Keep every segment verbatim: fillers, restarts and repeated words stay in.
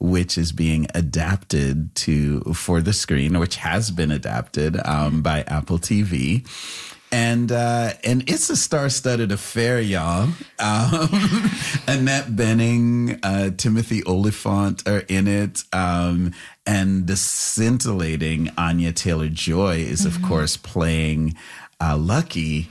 which is being adapted to for the screen, which has been adapted um, by Apple T V. And uh, and it's a star-studded affair, y'all. Um, Annette Bening, uh, Timothy Olyphant are in it. Um, and the scintillating Anya Taylor-Joy is, of mm-hmm. course, playing uh, Lucky.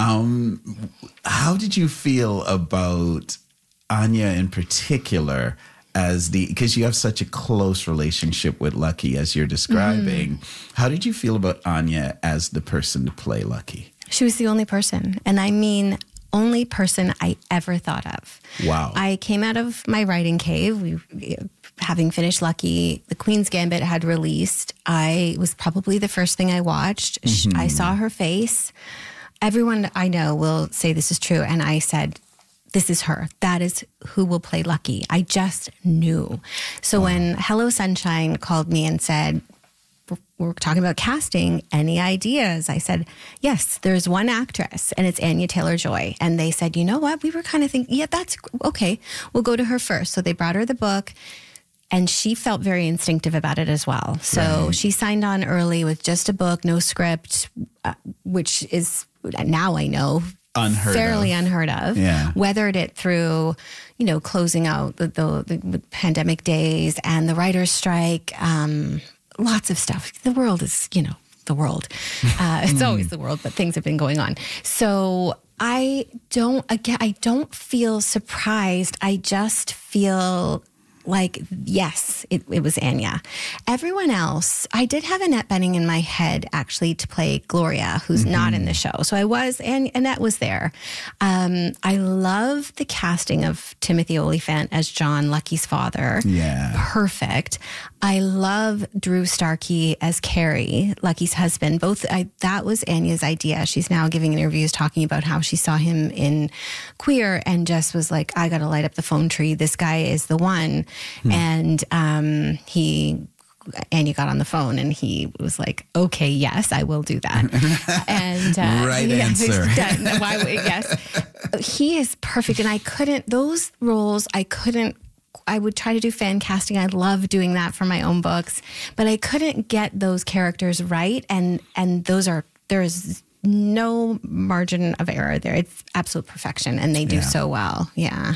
Um, how did you feel about Anya in particular as the, because you have such a close relationship with Lucky as you're describing. Mm-hmm. How did you feel about Anya as the person to play Lucky? She was the only person. And I mean, only person I ever thought of. Wow. I came out of my writing cave. We, having finished Lucky, The Queen's Gambit had released. I was probably the first thing I watched. Mm-hmm. I saw her face. Everyone I know will say this is true. And I said, this is her. That is who will play Lucky. I just knew. So wow. when Hello Sunshine called me and said, we're talking about casting, any ideas? I said, yes, there's one actress and it's Anya Taylor-Joy. And they said, you know what? We were kind of thinking, yeah, that's okay. We'll go to her first. So they brought her the book and she felt very instinctive about it as well. So right. she signed on early with just a book, no script, uh, which is now I know Unheard fairly of. unheard of. Yeah. Weathered it through, you know, closing out the, the, the pandemic days and the writer's strike. Um, lots of stuff. The world is, you know, the world. Uh, it's always the world, but things have been going on. So I don't, again, I don't feel surprised. I just feel like, yes, it, it was Anya. Everyone else, I did have Annette Bening in my head, actually, to play Gloria, who's mm-hmm. not in the show. So I was, and Annette was there. Um, I love the casting of Timothy Olyphant as John, Lucky's father. Yeah. Perfect. I love Drew Starkey as Carrie, Lucky's husband. Both, I, that was Anya's idea. She's now giving interviews talking about how she saw him in Queer and just was like, I got to light up the phone tree. This guy is the one. Hmm. And um, he, Anya got on the phone and he was like, okay, yes, I will do that. And uh, right yeah, answer. Done. Why would, yes. He is perfect. And I couldn't, those roles, I couldn't, I would try to do fan casting. I love doing that for my own books, but I couldn't get those characters right. And, and those are, there is no margin of error there. It's absolute perfection and they do yeah. so well. Yeah.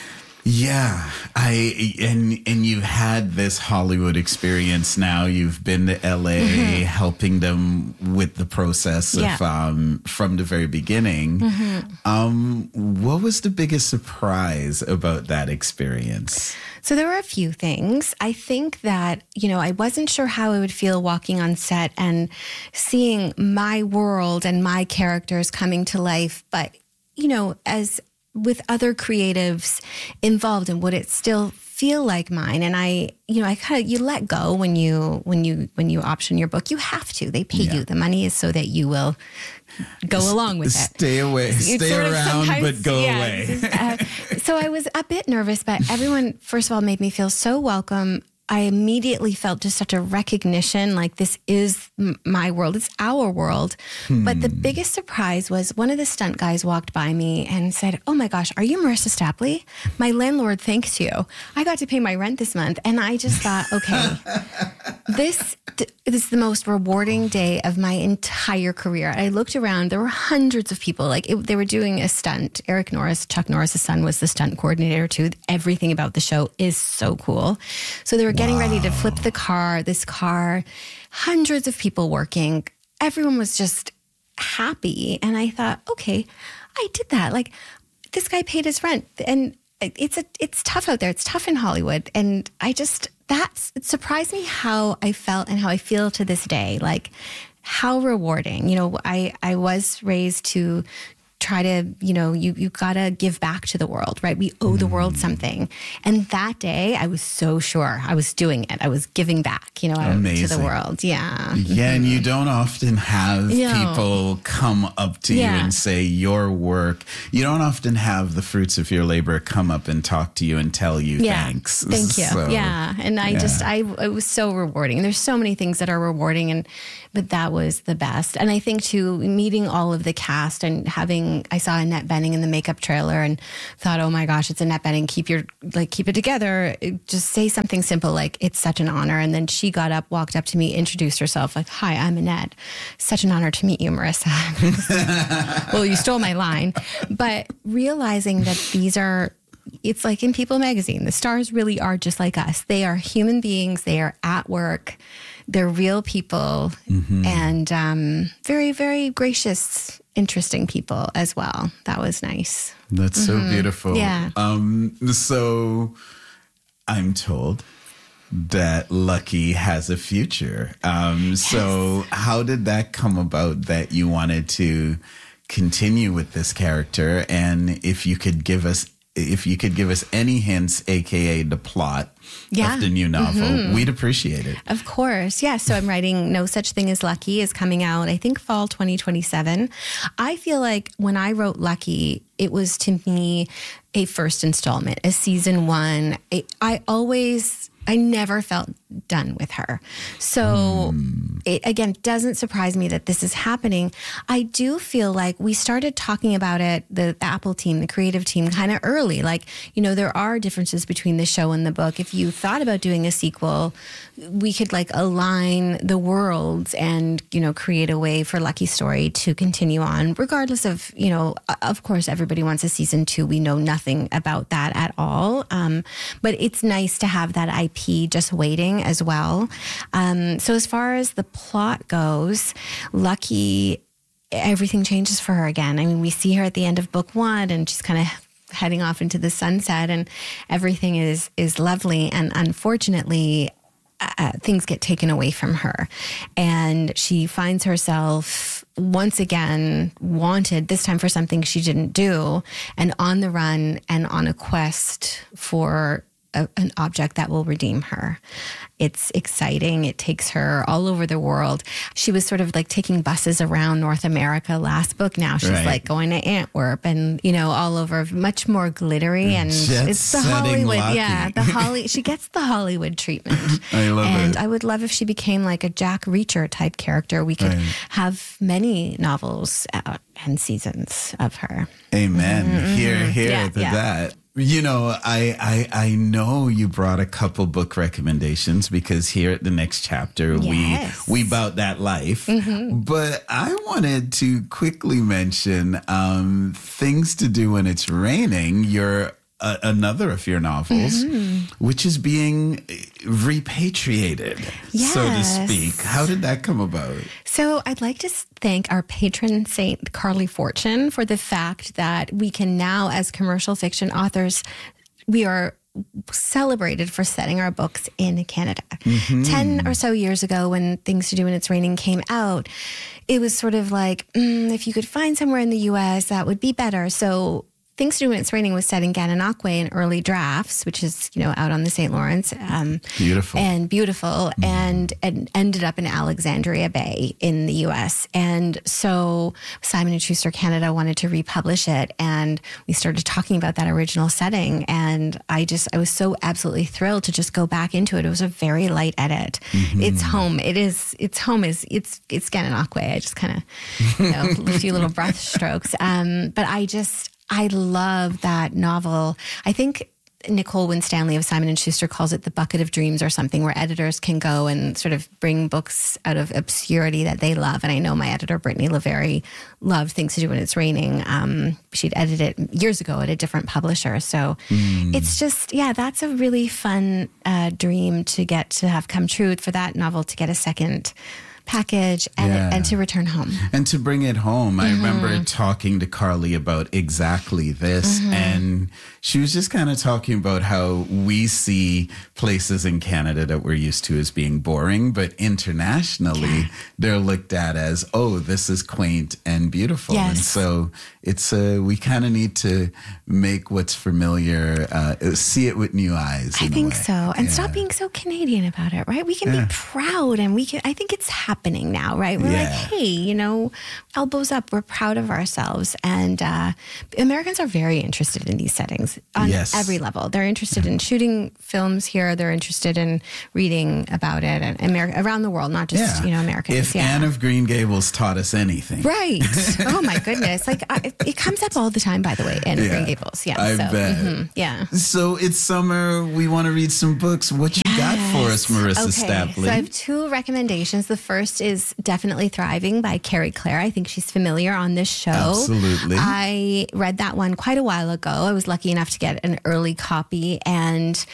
Yeah, I and and you've had this Hollywood experience now. You've been to L A mm-hmm. helping them with the process yeah. of um, from the very beginning. Mm-hmm. Um, what was the biggest surprise about that experience? So there were a few things. I think that, you know, I wasn't sure how I would feel walking on set and seeing my world and my characters coming to life. But, you know, as with other creatives involved, and would it still feel like mine? And I, you know, I kind of, you let go when you, when you, when you option your book. You have to, they pay yeah. you. The money is so that you will go S- along with stay it. Stay away, stay sort of around, but go yeah, away. Just, uh, so I was a bit nervous, but everyone, first of all, made me feel so welcome. I immediately felt just such a recognition, like this is m- my world. It's our world. Hmm. But the biggest surprise was one of the stunt guys walked by me and said, oh my gosh, are you Marissa Stapley? My landlord thanks you. I got to pay my rent this month. And I just thought, okay, this, this is the most rewarding day of my entire career. I looked around, there were hundreds of people. Like it, they were doing a stunt. Eric Norris, Chuck Norris' son, was the stunt coordinator too. Everything about the show is so cool. So they were getting wow. ready to flip the car, this car, hundreds of people working. Everyone was just happy. And I thought, okay, I did that. Like this guy paid his rent and it's a, it's tough out there. It's tough in Hollywood. And I just, that's, it surprised me how I felt and how I feel to this day. Like how rewarding, you know, I, I was raised to try to, you know, you, you gotta give back to the world, right? We owe the world something. And that day I was so sure I was doing it. I was giving back, you know, Amazing. to the world. Yeah. Yeah. And you don't often have no. people come up to yeah. you and say your work. You don't often have the fruits of your labor come up and talk to you and tell you yeah. thanks. Thank you. So, yeah. And I yeah. just, I, it was so rewarding. There's so many things that are rewarding and but that was the best. And I think too, meeting all of the cast and having, I saw Annette Bening in the makeup trailer and thought, oh my gosh, it's Annette Bening. Keep your, like, keep it together. Just say something simple like, it's such an honor. And then she got up, walked up to me, introduced herself like, hi, I'm Annette. Such an honor to meet you, Marissa. Well, you stole my line. But realizing that these are, it's like in People magazine, the stars really are just like us. They are human beings. They are at work. They're real people, mm-hmm. and um, very, very gracious, interesting people as well. That was nice. That's mm-hmm. so beautiful. Yeah. Um, so I'm told that Lucky has a future. Um, yes. So how did that come about that you wanted to continue with this character? And if you could give us If you could give us any hints, A K A the plot yeah. of the new novel, mm-hmm. we'd appreciate it. Of course. Yeah. So I'm writing No Such Thing as Lucky is coming out, I think, fall twenty twenty-seven. I feel like when I wrote Lucky, it was to me a first installment, a season one. It, I always... I never felt done with her. So mm. it, again, doesn't surprise me that this is happening. I do feel like we started talking about it, the, the Apple team, the creative team, kind of early. Like, you know, there are differences between the show and the book. If you thought about doing a sequel, we could like align the worlds and, you know, create a way for Lucky Story to continue on, regardless of, you know, of course, everybody wants a season two. We know nothing about that at all. Um, but it's nice to have that I P just waiting as well. Um, so as far as the plot goes, Lucky, everything changes for her again. I mean, we see her at the end of book one and she's kind of heading off into the sunset and everything is, is lovely. And unfortunately, uh, things get taken away from her and she finds herself once again wanted, this time for something she didn't do, and on the run and on a quest for A, an object that will redeem her. It's exciting. It takes her all over the world. She was sort of like taking buses around North America last book. Now she's right. like going to Antwerp and, you know, all over, much more glittery. And Jet it's the Hollywood. Lucky. Yeah. The Holly, she gets the Hollywood treatment. I love and it. I would love if she became like a Jack Reacher type character. We could right. have many novels out and seasons of her. Amen. Mm-hmm. Here, here yeah, to yeah. that. You know, I, I I know you brought a couple book recommendations because here at the next chapter, yes. we we bout that life. Mm-hmm. But I wanted to quickly mention um, Things to Do When It's Raining, your uh, another of your novels, mm-hmm. which is being repatriated, yes. so to speak. How did that come about? So I'd like to thank our patron saint, Carly Fortune, for the fact that we can now, as commercial fiction authors, we are celebrated for setting our books in Canada. Mm-hmm. Ten or so years ago when Things to Do When It's Raining came out, it was sort of like, mm, if you could find somewhere in the U S, that would be better. So Things to Do When It's Raining was set in Gananoque in early drafts, which is, you know, out on the Saint Lawrence. Um, beautiful. And beautiful. Mm. And, and ended up in Alexandria Bay in the U S. And so Simon and Schuster Canada wanted to republish it. And we started talking about that original setting. And I just, I was so absolutely thrilled to just go back into it. It was a very light edit. Mm-hmm. It's home. It is, it's home is, it's, it's Gananoque. I just kind of, you know, a few little breath strokes. Um, but I just, I love that novel. I think Nicole Winstanley of Simon and Schuster calls it the bucket of dreams or something, where editors can go and sort of bring books out of obscurity that they love. And I know my editor, Brittany LaVerry, loved Things to Do When It's Raining. Um, she'd edited it years ago at a different publisher. So mm. it's just, yeah, that's a really fun uh, dream to get to have come true, for that novel to get a second package and, yeah. and to return home. And to bring it home. I mm-hmm. remember talking to Carly about exactly this. Mm-hmm. And she was just kind of talking about how we see places in Canada that we're used to as being boring, but internationally yeah. they're looked at as, oh, this is quaint and beautiful. Yes. And so it's uh, we kind of need to make what's familiar, uh, see it with new eyes. I think so. And yeah. stop being so Canadian about it, right? We can yeah. be proud and we can, I think it's how happening now, right? We're Yeah. like, hey, you know, elbows up. We're proud of ourselves. And uh, Americans are very interested in these settings on Yes. every level. They're interested in shooting films here. They're interested in reading about it and America around the world, not just, Yeah. you know, Americans. If yeah. Anne of Green Gables taught us anything. Right. Oh my goodness. Like I, it comes up all the time, by the way, Anne of Yeah. Green Gables. Yeah. I so, bet. mhm, yeah. So it's summer. We want to read some books. What you got for us, Marissa Okay, Stapley? so I have two recommendations. The first is Definitely Thriving by Carrie Clare. I think she's familiar on this show. Absolutely. I read that one quite a while ago. I was lucky enough to get an early copy, and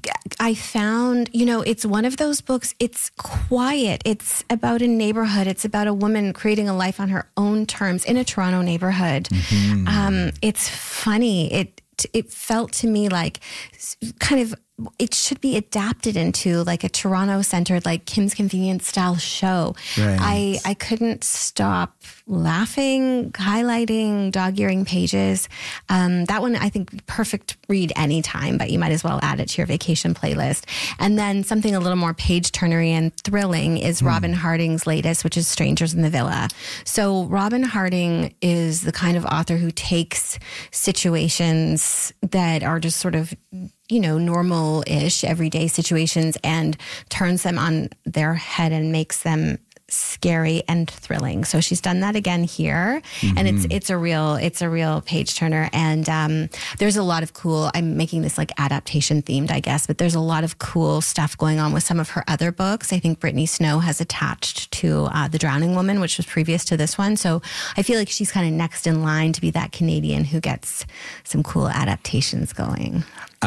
I found, you know, it's one of those books, it's quiet. It's about a neighborhood. It's about a woman creating a life on her own terms in a Toronto neighborhood. Mm-hmm. Um, it's funny. It it felt to me like kind of it should be adapted into like a Toronto centered, like Kim's Convenience style show. Right. I, I couldn't stop laughing, highlighting, dog-earing pages. Um, that one, I think, perfect read anytime, but you might as well add it to your vacation playlist. And then something a little more page-turnery and thrilling is Robin Harding's latest, which is Strangers in the Villa. So Robin Harding is the kind of author who takes situations that are just sort of, you know, normal-ish, everyday situations and turns them on their head and makes them scary and thrilling. So she's done that again here, mm-hmm. and it's it's a real it's a real page turner. And um, there's a lot of cool. I'm making this like adaptation themed, I guess, but there's a lot of cool stuff going on with some of her other books. I think Brittany Snow has attached to uh, The Drowning Woman, which was previous to this one. So I feel like she's kind of next in line to be that Canadian who gets some cool adaptations going.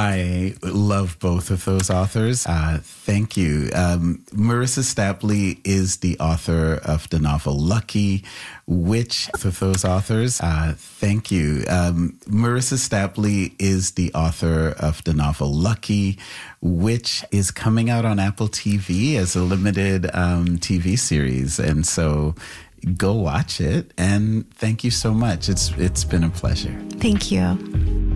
I love both of those authors. Uh, thank you. Um, Marissa Stapley is the author of the novel Lucky. Which of those authors? Uh, thank you. Um, Marissa Stapley is the author of the novel Lucky, which is coming out on Apple T V as a limited um, T V series. And so go watch it. And thank you so much. It's it's been a pleasure. Thank you.